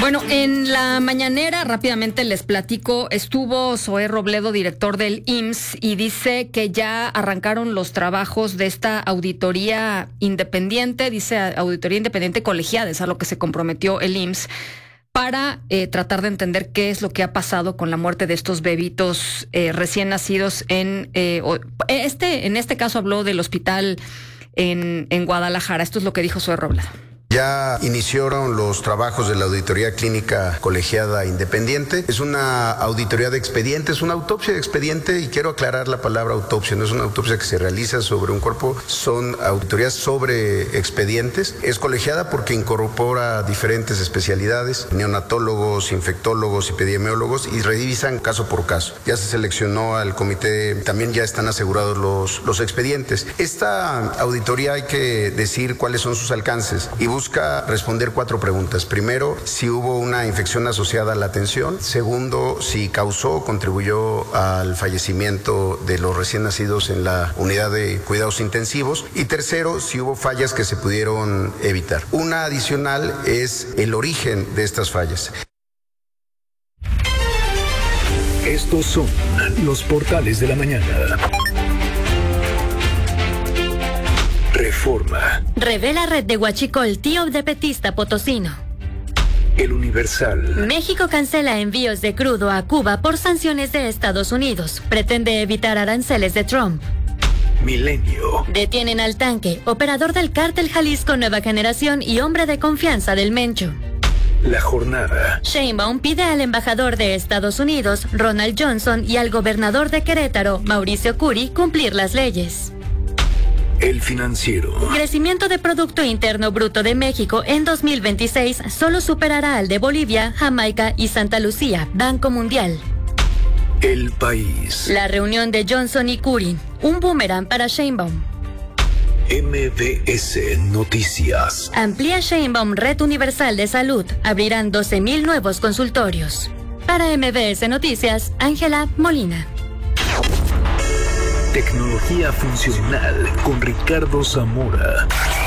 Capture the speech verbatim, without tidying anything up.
Bueno, en la mañanera, rápidamente les platico, estuvo Zoé Robledo, director del I M S S, y dice que ya arrancaron los trabajos de esta auditoría independiente, dice auditoría independiente colegiada, es a lo que se comprometió el I M S S, para eh, tratar de entender qué es lo que ha pasado con la muerte de estos bebitos eh, recién nacidos en eh, este, en este caso habló del hospital en, en Guadalajara. Esto es lo que dijo Zoé Robledo. Ya iniciaron los trabajos de la Auditoría Clínica Colegiada Independiente. Es una auditoría de expedientes, una autopsia de expediente, y quiero aclarar la palabra autopsia. No es una autopsia que se realiza sobre un cuerpo, son auditorías sobre expedientes. Es colegiada porque incorpora diferentes especialidades, neonatólogos, infectólogos, epidemiólogos, y revisan caso por caso. Ya se seleccionó al comité, también ya están asegurados los, los expedientes. Esta auditoría hay que decir cuáles son sus alcances y busca Busca responder cuatro preguntas. Primero, si hubo una infección asociada a la atención. Segundo, si causó o contribuyó al fallecimiento de los recién nacidos en la unidad de cuidados intensivos. Y tercero, si hubo fallas que se pudieron evitar. Una adicional es el origen de estas fallas. Estos son los portales de la mañana. Reforma. Revela red de huachicol tío de petista potosino. El Universal. México cancela envíos de crudo a Cuba por sanciones de Estados Unidos. Pretende evitar aranceles de Trump. Milenio. Detienen al tanque, operador del cártel Jalisco Nueva Generación y hombre de confianza del Mencho. La Jornada. Sheinbaum pide al embajador de Estados Unidos, Ronald Johnson, y al gobernador de Querétaro, Mauricio Curi, cumplir las leyes. El Financiero. Crecimiento de Producto Interno Bruto de México en dos mil veintiséis solo superará al de Bolivia, Jamaica y Santa Lucía, Banco Mundial. El País. La reunión de Johnson y Curi, un boomerang para Sheinbaum. M B S Noticias. Amplía Sheinbaum Red Universal de Salud, abrirán doce mil nuevos consultorios. Para M B S Noticias, Ángela Molina. Tecnología funcional con Ricardo Zamora.